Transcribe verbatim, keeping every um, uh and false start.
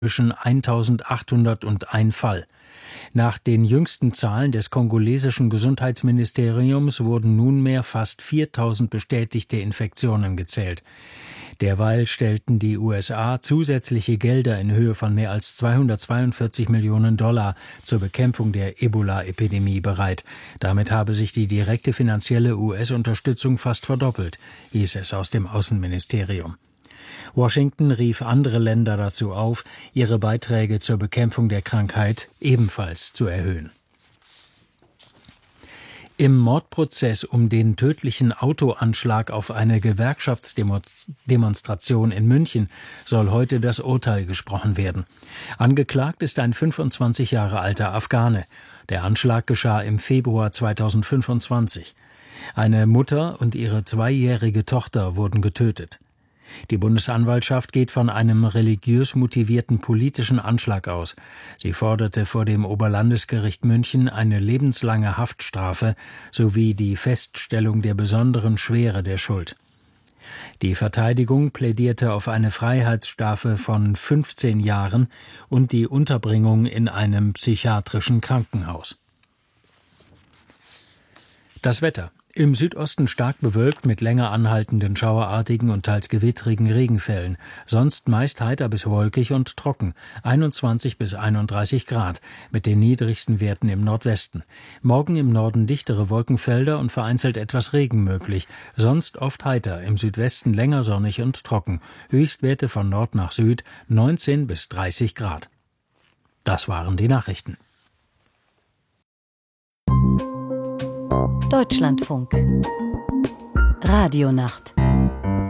zwischen eintausendachthunderteins Fall. Nach den jüngsten Zahlen des kongolesischen Gesundheitsministeriums wurden nunmehr fast viertausend bestätigte Infektionen gezählt. Derweil stellten die U S A zusätzliche Gelder in Höhe von mehr als zweihundertzweiundvierzig Millionen Dollar zur Bekämpfung der Ebola-Epidemie bereit. Damit habe sich die direkte finanzielle U S-Unterstützung fast verdoppelt, hieß es aus dem Außenministerium. Washington rief andere Länder dazu auf, ihre Beiträge zur Bekämpfung der Krankheit ebenfalls zu erhöhen. Im Mordprozess um den tödlichen Autoanschlag auf eine Gewerkschaftsdemonstration in München soll heute das Urteil gesprochen werden. Angeklagt ist ein fünfundzwanzig Jahre alter Afghane. Der Anschlag geschah im Februar zweitausendfünfundzwanzig. Eine Mutter und ihre zweijährige Tochter wurden getötet. Die Bundesanwaltschaft geht von einem religiös motivierten politischen Anschlag aus. Sie forderte vor dem Oberlandesgericht München eine lebenslange Haftstrafe sowie die Feststellung der besonderen Schwere der Schuld. Die Verteidigung plädierte auf eine Freiheitsstrafe von fünfzehn Jahren und die Unterbringung in einem psychiatrischen Krankenhaus. Das Wetter. Im Südosten stark bewölkt mit länger anhaltenden schauerartigen und teils gewittrigen Regenfällen. Sonst meist heiter bis wolkig und trocken. einundzwanzig bis einunddreißig Grad mit den niedrigsten Werten im Nordwesten. Morgen im Norden dichtere Wolkenfelder und vereinzelt etwas Regen möglich. Sonst oft heiter, im Südwesten länger sonnig und trocken. Höchstwerte von Nord nach Süd neunzehn bis dreißig Grad. Das waren die Nachrichten. Deutschlandfunk Radionacht